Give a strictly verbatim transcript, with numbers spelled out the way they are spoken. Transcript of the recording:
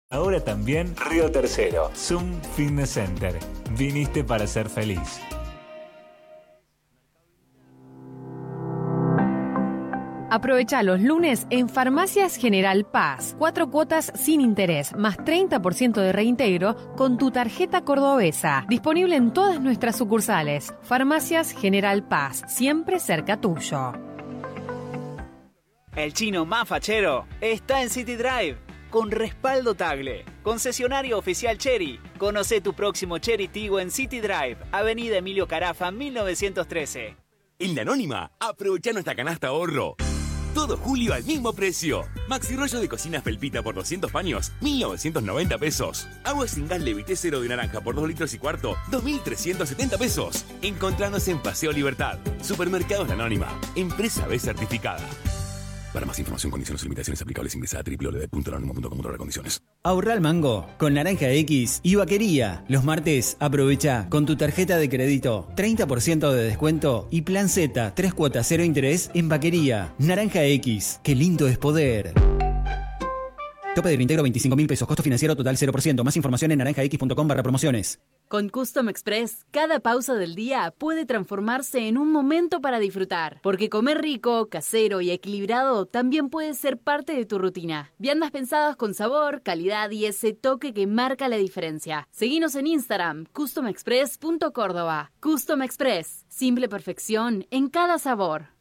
Ahora también Río Tercero, Zoom Fitness Center. Viniste para ser feliz. Aprovecha los lunes en Farmacias General Paz. Cuatro cuotas sin interés, más treinta por ciento de reintegro con tu tarjeta cordobesa. Disponible en todas nuestras sucursales. Farmacias General Paz, siempre cerca tuyo. El chino más fachero está en City Drive, con respaldo Tagle. Concesionario oficial Chery. Conoce tu próximo Chery Tiggo en City Drive, Avenida Emilio Carafa, mil novecientos trece. En La Anónima, aprovecha nuestra canasta ahorro. Todo julio al mismo precio. Maxi rollo de cocina felpita por doscientos paños, mil novecientos noventa pesos. Agua sin gas Levité cero de naranja por dos litros y cuarto, dos mil trescientos setenta pesos. Encontranos en Paseo Libertad. Supermercados La Anónima. Empresa B certificada. Para más información, condiciones y limitaciones aplicables, ingresa a doble u doble u doble u punto anónimo punto com punto a r condiciones. Ahorra al mango con Naranja X y Vaquería. Los martes aprovecha con tu tarjeta de crédito treinta por ciento de descuento y plan Z, tres cuotas cero interés en Vaquería. Naranja X, qué lindo es poder. Tope de reintegro veinticinco mil pesos, costo financiero total cero por ciento. Más información en naranjax punto com barra promociones. Con Custom Express, cada pausa del día puede transformarse en un momento para disfrutar. Porque comer rico, casero y equilibrado también puede ser parte de tu rutina. Viandas pensadas con sabor, calidad y ese toque que marca la diferencia. Seguinos en Instagram, custom express punto córdoba. Custom Express, simple perfección en cada sabor.